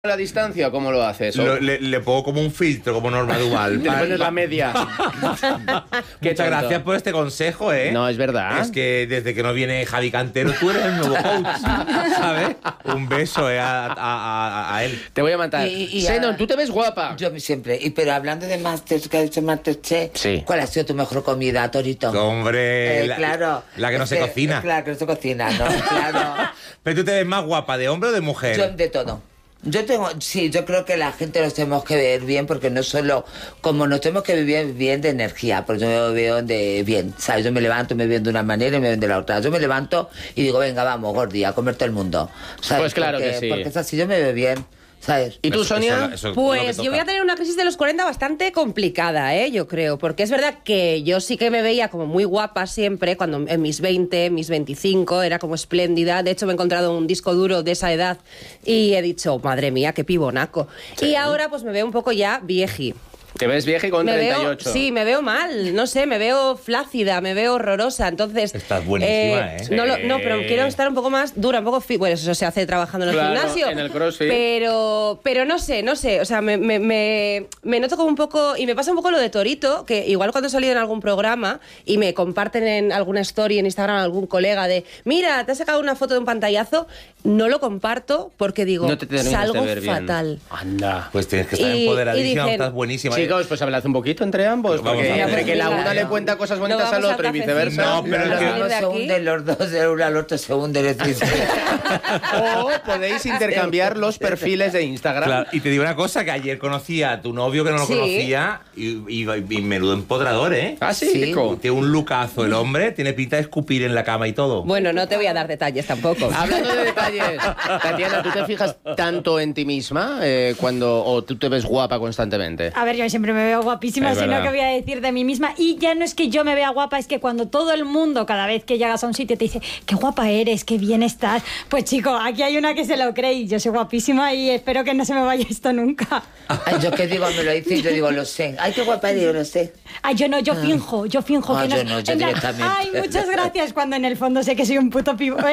la distancia o cómo lo haces? Le pongo como un filtro, como Norma Duval. Te pones la media. Muchas gracias por este consejo, ¿eh? No, es verdad. Es que desde que no viene Javi Cantero, tú eres el nuevo coach, ¿sabes? Un beso a él. Te voy a matar. Xenon, tú te ves guapa. Yo siempre. Pero hablando de Masters, que ha dicho Masterchef, sí. ¿Cuál ha sido tu mejor comida, Torito? Hombre, claro. La que no se cocina. Claro, que no se cocina, ¿no? Claro. Pero tú te ves más guapa, ¿de hombre o de mujer? Yo de todo. Yo creo que la gente nos tenemos que ver bien, porque no solo, como nos tenemos que vivir bien de energía, porque yo me veo de bien, ¿sabes? Yo me levanto y me veo de una manera y me veo de la otra. Yo me levanto y digo, venga, vamos, Gordi, a comer todo el mundo, ¿sabes? Pues claro que sí. Porque es así, yo me veo bien, ¿sabes? ¿Y tú, Sonia? Pues yo voy a tener una crisis de los 40 bastante complicada, yo creo, porque es verdad que yo sí que me veía como muy guapa siempre, cuando en mis 20, mis 25, era como espléndida. De hecho, me he encontrado un disco duro de esa edad y he dicho, madre mía, qué pibonaco. Sí. Y ahora pues me veo un poco ya vieji. ¿Te ves vieja y con 38? Sí, me veo mal, no sé, me veo flácida, me veo horrorosa, entonces... Estás buenísima, ¿eh? No, pero quiero estar un poco más dura, un poco... Bueno, eso se hace trabajando en el gimnasio. En el crossfit. Pero no sé, o sea, me noto como un poco... Y me pasa un poco lo de Torito, que igual cuando he salido en algún programa y me comparten en alguna story en Instagram algún colega de, mira, te has sacado una foto de un pantallazo, no lo comparto porque digo, no te salgo de ver fatal. Bien. Anda. Pues tienes que estar empoderadísima, estás buenísima. Chicos, pues hablad un poquito entre ambos, porque la una le cuenta cosas bonitas al otro y viceversa. No, pero uno se hunde, los dos, de uno al otro se hunde. O podéis intercambiar los perfiles de Instagram. Claro, y te digo una cosa, que ayer conocí a tu novio que no lo conocía y menudo empodrador, ¿eh? Ah, sí. Tiene un lucazo el hombre, tiene pinta de escupir en la cama y todo. Bueno, no te voy a dar detalles tampoco. Hablando de detalles, Tatiana, ¿tú te fijas tanto en ti misma o tú te ves guapa constantemente? A ver, yo siempre me veo guapísima, sino que voy a decir de mí misma. Y ya no es que yo me vea guapa, es que cuando todo el mundo, cada vez que llegas a un sitio, te dice, qué guapa eres, qué bien estás. Pues chico, aquí hay una que se lo cree y yo soy guapísima y espero que no se me vaya esto nunca. Ay, yo qué digo, me lo dice y yo digo, lo sé. Ay, qué guapa eres, yo lo sé. Ay, yo no, yo finjo que no. Yo no, yo directamente. Ay, muchas gracias, cuando en el fondo sé que soy un puto pibón.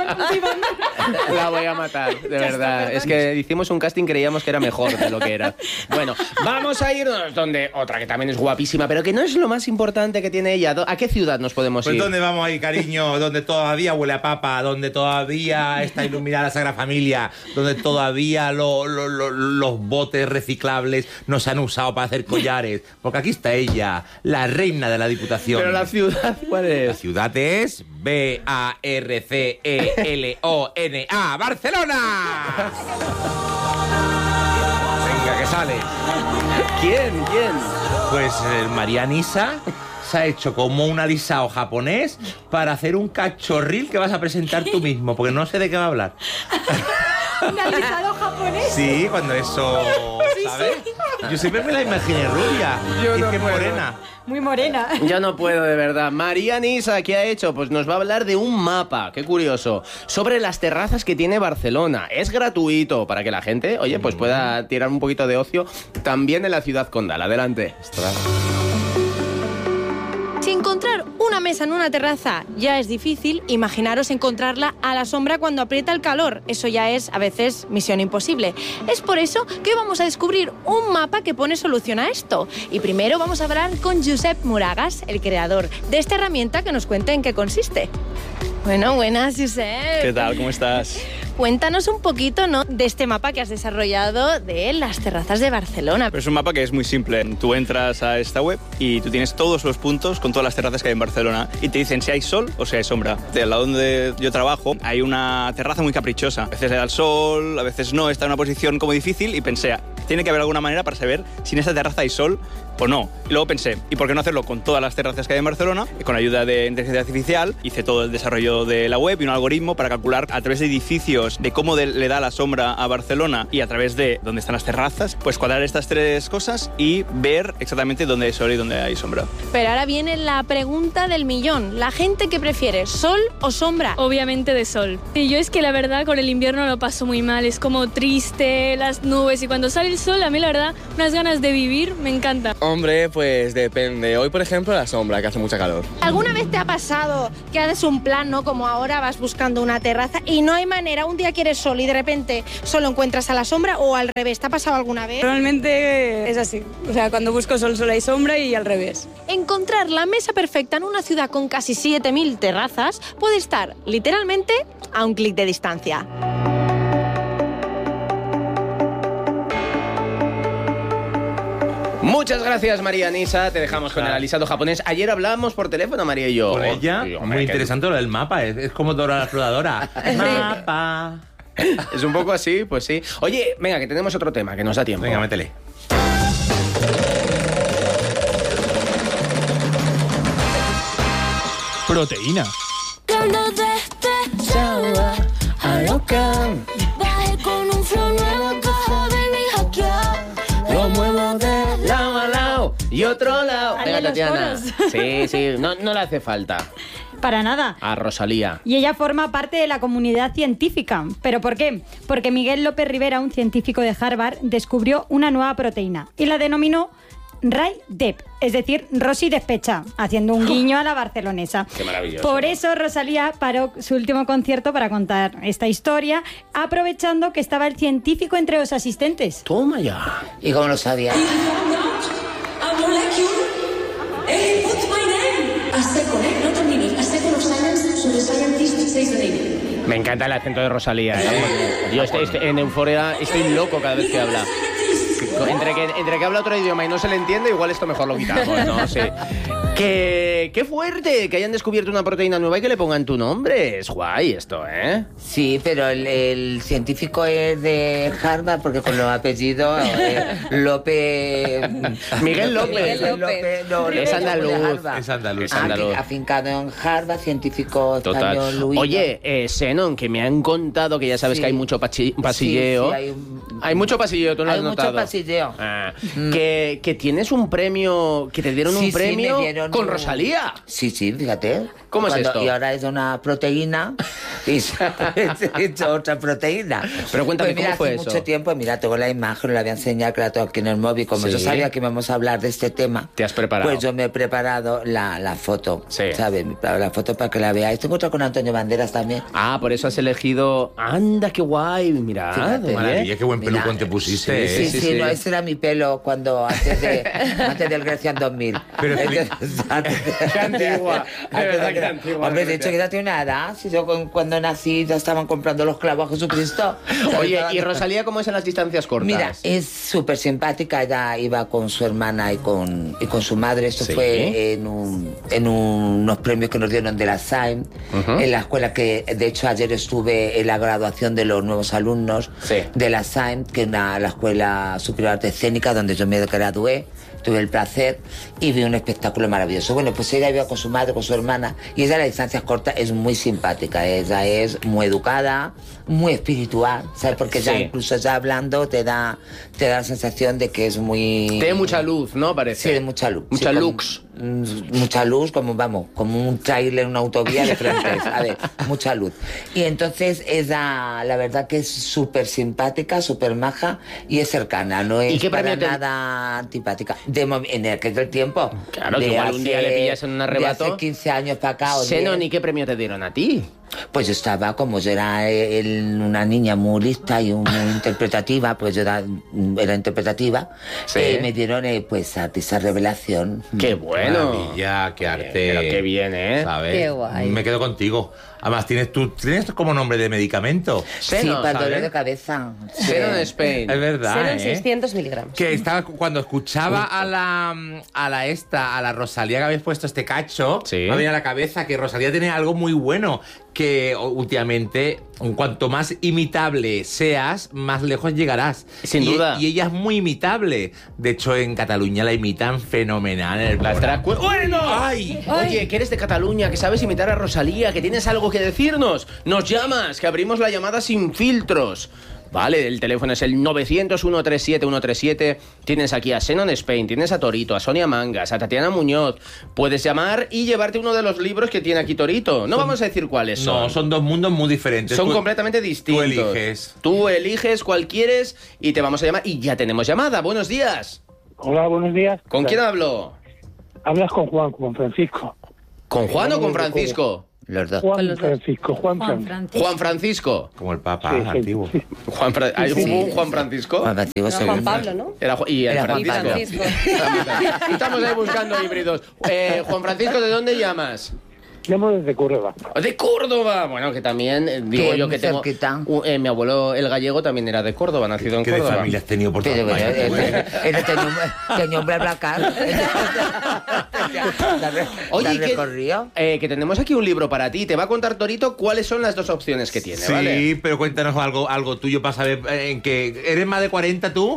La voy a matar, de verdad. Es que hicimos un casting, creíamos que era mejor de lo que era. Bueno, vamos a irnos donde otra que también es guapísima, pero que no es lo más importante que tiene ella. ¿A qué ciudad nos podemos ir? Pues ¿dónde vamos ahí, cariño? Donde todavía huele a papa, donde todavía está iluminada la Sagrada Familia, donde todavía los botes reciclables nos han usado para hacer collares. Porque aquí está ella, la reina de la Diputación. ¿Pero la ciudad cuál es? La ciudad es Barcelona, ¡Barcelona! Venga, que sale. ¿Quién? Pues María Nisa se ha hecho como un alisado japonés para hacer un cachorril que vas a presentar tú mismo, porque no sé de qué va a hablar. ¿Un alisado japonés? Sí, cuando eso, ¿sabes? Sí. Yo siempre me la imaginé rubia. Yo y no que puedo. morena. Muy morena. Yo no puedo, de verdad. María Nisa, ¿qué ha hecho? Pues nos va a hablar de un mapa, qué curioso, sobre las terrazas que tiene Barcelona. Es gratuito para que la gente, oye, pues pueda tirar un poquito de ocio también en la ciudad condal. Adelante. Si encontrar una mesa en una terraza ya es difícil, imaginaros encontrarla a la sombra cuando aprieta el calor. Eso ya es, a veces, misión imposible. Es por eso que hoy vamos a descubrir un mapa que pone solución a esto. Y primero vamos a hablar con Josep Moragas, el creador de esta herramienta, que nos cuenta en qué consiste. Bueno, buenas, Josep. ¿Qué tal? ¿Cómo estás? Cuéntanos un poquito, ¿no?, de este mapa que has desarrollado de las terrazas de Barcelona. Pero es un mapa que es muy simple. Tú entras a esta web y tú tienes todos los puntos con todas las terrazas que hay en Barcelona y te dicen si hay sol o si hay sombra. Del lado donde yo trabajo hay una terraza muy caprichosa. A veces le da el sol, a veces no, está en una posición como difícil y pensé, tiene que haber alguna manera para saber si en esta terraza hay sol o no. Y luego pensé, ¿y por qué no hacerlo con todas las terrazas que hay en Barcelona? Y con ayuda de inteligencia artificial hice todo el desarrollo de la web y un algoritmo para calcular a través de edificios de cómo le da la sombra a Barcelona y a través de dónde están las terrazas, pues cuadrar estas tres cosas y ver exactamente dónde hay sol y dónde hay sombra. Pero ahora viene la pregunta del millón. ¿La gente qué prefiere, sol o sombra? Obviamente de sol. Y yo es que la verdad con el invierno lo paso muy mal, es como triste, las nubes, y cuando sale el sol, a mí la verdad, unas ganas de vivir, me encanta. Hombre, pues depende. Hoy, por ejemplo, la sombra, que hace mucha calor. ¿Alguna vez te ha pasado que haces un plan, ¿no? Como ahora vas buscando una terraza y no hay manera, un día quieres sol y de repente solo encuentras a la sombra, o al revés? ¿Te ha pasado alguna vez? Realmente es así, o sea, cuando busco sol solo hay sombra y al revés. Encontrar la mesa perfecta en una ciudad con casi 7.000 terrazas puede estar literalmente a un clic de distancia. Muchas gracias, María Nisa. Te dejamos con el alisado japonés. Ayer hablamos por teléfono, María y yo. ¿Con ella? Sí, Muy interesante lo del mapa. Es como Dora la exploradora. Mapa. Es un poco así, pues sí. Oye, venga, que tenemos otro tema, que nos da tiempo. Venga, métele. Proteína. Lo muevo de lado a lado y otro lado. Hazle Venga, los Tatiana. coros. Sí, no le hace falta Para nada. a Rosalía. Y ella forma parte de la comunidad científica. ¿Pero por qué? Porque Miguel López Rivera, un científico de Harvard, descubrió una nueva proteína y la denominó Rai-Dep, es decir, Rosy despecha, haciendo un guiño a la barcelonesa. Qué maravilloso. Por eso Rosalía paró su último concierto para contar esta historia, aprovechando que estaba el científico entre los asistentes. Toma ya. ¿Y cómo lo sabía? Me encanta el acento de Rosalía. Yo en Euforia estoy loco cada vez que habla. Entre que habla otro idioma y no se le entiende, igual esto mejor lo quitamos, ¿no? Sí. ¡Qué fuerte! Que hayan descubierto una proteína nueva y que le pongan tu nombre. Es guay esto, ¿eh? Sí, pero el científico es de Harvard porque con los apellidos López... Miguel López. Miguel López, no, Es andaluz. de Harvard. Es andaluz. Es andaluz. Afincado en Harvard, científico Total. español. Luis. Oye, Zenon, que me han contado que ya sabes Sí. que hay mucho pasilleo. Sí, hay mucho pasilleo, tú lo has hay notado. mucho pasilleo. Ah, que tienes un premio, que te dieron Sí, un premio me dieron con un- Rosalía. Sí, fíjate. ¿Cómo es esto? Y ahora es una proteína y se ha hecho otra proteína. Pero cuéntame, Pues mira, ¿cómo fue hace eso? mucho tiempo, mira, tengo la imagen, la voy a enseñar, que la tengo aquí en el móvil. Como Sí. yo sabía que íbamos a hablar de este tema, Te has preparado. pues yo me he preparado la foto, Sí. ¿sabes? La foto para que la veáis. Tengo otra con Antonio Banderas también. Ah, por eso has elegido... Anda, qué guay, mira. Fíjate. oye. Maravilla, qué buen Mira, pelucón te pusiste. Sí, sí, sí, sí. no, ese era mi pelo cuando antes del Grecian 2000. Pero Qué antigua, de verdad que antigua. Hombre, de hecho, que ya tiene una edad. Si yo cuando nací ya estaban comprando los clavos a Jesucristo. Oye, ¿y Rosalía cómo es en las distancias cortas? Mira, es súper simpática. Ella iba con su hermana y con su madre. Esto Sí. fue en unos premios que nos dieron de la SAIM, en la escuela que, de hecho, ayer estuve en la graduación de los nuevos alumnos Sí. de la SAIM, que es la Escuela Superior de Arte Escénica, donde yo me gradué. Tuve el placer y vi un espectáculo maravilloso. Bueno, pues ella iba con su madre, con su hermana, y ella a las distancias cortas es muy simpática. Ella es muy educada, muy espiritual, ¿sabes? Porque ya Sí. incluso ya hablando te da la sensación de que es muy... Tiene mucha luz, ¿no? Parece. Sí, de mucha luz. Mucha Sí, lux. Mucha luz, como un tráiler, una autovía de frente, ¿sabes? Mucha luz. Y entonces ella, la verdad que es súper simpática, súper maja y es cercana, no es ¿Y qué para premio te- nada antipática. En aquel tiempo. Claro, que de igual un día le pillas en un arrebato. De hace 15 años para acá. o Zenon, 10. ¿y qué premio te dieron a ti? Pues yo estaba, como yo era una niña muy lista y muy interpretativa, pues yo era interpretativa, Sí. me dieron pues artista revelación. ¡Qué bueno! Maravilla, qué arte. Pero qué bien, ¿eh? ¿Sabes? Qué guay. Me quedo contigo. Además, ¿tienes como nombre de medicamento? Sí, Zenon, para el dolor ¿sabes? de cabeza. Zenon Spain. Es verdad, Serán ¿eh? 600 miligramos. Que estaba cuando escuchaba a la Rosalía que habéis puesto este cacho, Sí. me venía a la cabeza que Rosalía tiene algo muy bueno, que últimamente cuanto más imitable seas, más lejos llegarás. Sin duda. Y ella es muy imitable. De hecho, en Cataluña la imitan fenomenal en el Las programa. drag queen- ¡Bueno! ¡Ay! Oye, que eres de Cataluña, que sabes imitar a Rosalía, que tienes algo que decirnos. Nos llamas, que abrimos la llamada sin filtros. Vale, el teléfono es el 900-137-137. Tienes aquí a Xenon Spain, tienes a Torito, a Sonia Mangas, a Tatiana Muñoz. Puedes llamar y llevarte uno de los libros que tiene aquí Torito. No vamos a decir cuáles son. No, son dos mundos muy diferentes. Son completamente distintos. Tú eliges cuál quieres y te vamos a llamar. Y ya tenemos llamada. Buenos días. Hola, buenos días. ¿Con quién hablo? Hablas con Juan Francisco. ¿Con Juan o con Francisco? Los dos. Juan Francisco. Juan Francisco. Como el Papa antiguo. ¿Hubo un Juan Francisco? Juan Francisco Era Juan Pablo, ¿no? Y el Era Francisco. Estamos ahí buscando híbridos. Juan Francisco, ¿de dónde llamas? Llamo desde Córdoba. ¡De Córdoba! Bueno, que también, digo yo que tengo... mi abuelo, el gallego, también era de Córdoba, nacido en Córdoba. ¿Qué familia has tenido por todas partes? Tenía un BlaBlaCar. Oye, que tenemos aquí un libro para ti. Te va a contar Torito cuáles son las dos opciones que tiene, ¿vale? Sí, pero cuéntanos algo tuyo para saber en qué... ¿Eres más de 40 tú?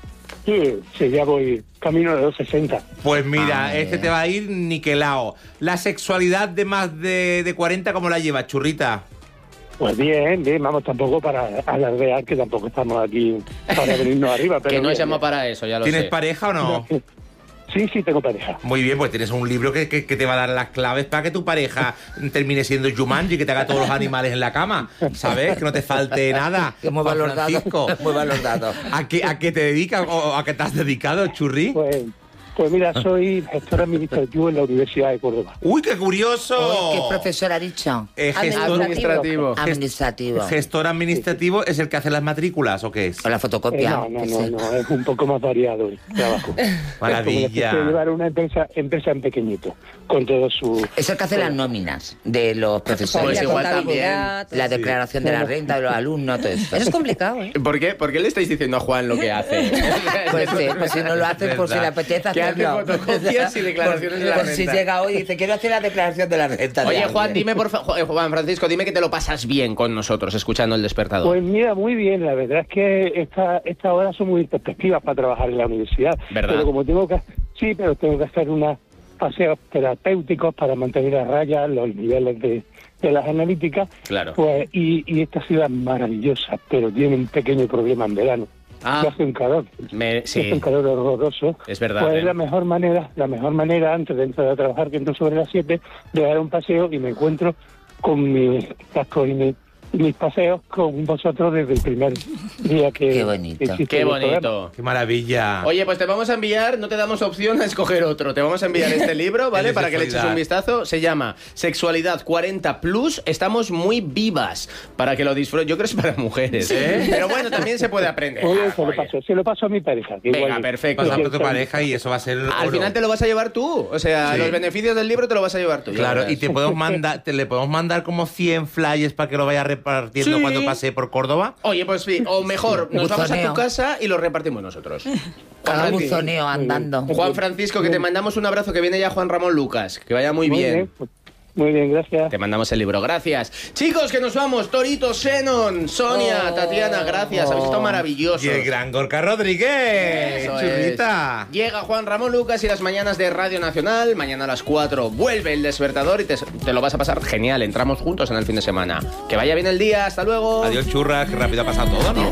Sí, ya voy camino de los 60. Pues mira, te va a ir niquelao. La sexualidad de más de 40, ¿cómo la llevas, churrita? Pues bien, vamos, tampoco para alardear, que tampoco estamos aquí para venirnos arriba. Pero que no bien, llama para eso, ya lo sé. ¿Tienes pareja o no? Sí, tengo pareja. Muy bien, pues tienes un libro que te va a dar las claves para que tu pareja termine siendo Jumanji, que te haga todos los animales en la cama, ¿sabes? Que no te falte nada. Que mueva los dados. Mueva los dados. ¿A qué te dedicas o a qué te has dedicado, Churri? Pues mira, soy gestor administrativo en la Universidad de Córdoba. ¡Uy, qué curioso! ¿Qué profesor ha dicho? Gestor administrativo. ¿Gestor administrativo es el que hace las matrículas o qué es? O la fotocopia. No, es un poco más variado el trabajo. Maravilla. Es como llevar una empresa en pequeñito, con todo su... Es el que hace las nóminas de los profesores. Pues igual también. La declaración de la renta de los alumnos, todo eso. Eso es complicado, ¿eh? ¿Por qué le estáis diciendo a Juan lo que hace? Pues si no lo hace, por si le apetece hacerlo. Hace fotocopias y declaraciones de la renta. Si llega hoy y dice, quiero hacer la declaración de la renta. Oye, Juan, dime por favor, Juan Francisco, dime que te lo pasas bien con nosotros, escuchando El Despertador. Pues mira, muy bien, la verdad es que estas horas son muy perspectivas para trabajar en la universidad. ¿Verdad? Pero como tengo que hacer unos paseos terapéuticos para mantener a raya los niveles de las analíticas. Claro. Pues, y esta ciudad es maravillosa, pero tiene un pequeño problema en verano. Que hace un calor. Hace un calor horroroso. Es verdad. Pues la mejor manera, antes de entrar a trabajar, que entro sobre las 7, de dar un paseo y me encuentro con mis cascos y mis paseos con vosotros desde el primer día que... Qué bonito. Qué bonito. Qué maravilla. Oye, pues te vamos a enviar, no te damos opción a escoger otro, te vamos a enviar este libro, ¿vale? Para que le eches un vistazo. Se llama Sexualidad 40+, estamos muy vivas, para que lo disfrutes. Yo creo que es para mujeres, ¿eh? Pero bueno, también se puede aprender. Oye, se lo paso a mi pareja. Venga, perfecto. Pasa por tu pareja y eso va a ser al final te lo vas a llevar tú, o sea, los beneficios del libro te lo vas a llevar tú. Claro, y le podemos mandar como 100 flyers para que lo vaya repartiendo cuando pase por Córdoba. Oye, pues sí, o mejor, nos vamos a tu casa y lo repartimos nosotros. Cada buzoneo andando. Juan Francisco, que te mandamos un abrazo, que viene ya Juan Ramón Lucas, que vaya muy bien. Muy bien, gracias. Te mandamos el libro, gracias. Chicos, que nos vamos. Torito, Xenon, Sonia, Tatiana, gracias. Habéis estado maravillosos. Y el gran Gorka Rodríguez. Churrita. Llega Juan Ramón Lucas y las mañanas de Radio Nacional. Mañana a las 4 vuelve El Despertador y te lo vas a pasar genial. Entramos juntos en el fin de semana. Que vaya bien el día. Hasta luego. Adiós, churras. Qué rápido ha pasado todo, ¿no?